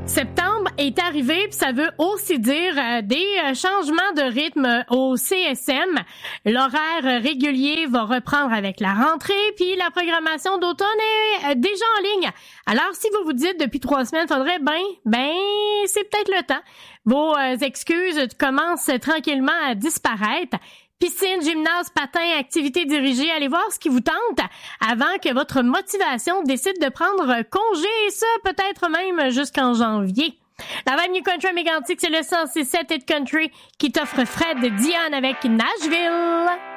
Septembre est arrivé, puis ça veut aussi dire des changements de rythme au CSM. L'horaire régulier va reprendre avec la rentrée, puis la programmation d'automne est déjà en ligne. Alors, si vous vous dites depuis 3 semaines, faudrait c'est peut-être le temps. Vos excuses commencent tranquillement à disparaître. Piscine, gymnase, patin, activités dirigées, allez voir ce qui vous tente avant que votre motivation décide de prendre congé, et ça peut-être même jusqu'en janvier. La Vibe New Country à Mégantic, c'est le 106.7 Hit Country qui t'offre Fred Dion avec Nashville.